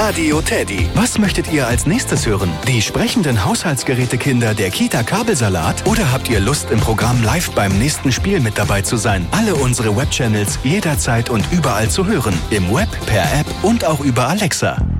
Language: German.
Radio Teddy. Was möchtet ihr als nächstes hören? Die sprechenden Haushaltsgerätekinder der Kita Kabelsalat? Oder habt ihr Lust, im Programm live beim nächsten Spiel mit dabei zu sein? Alle unsere Webchannels jederzeit und überall zu hören. Im Web, per App und auch über Alexa.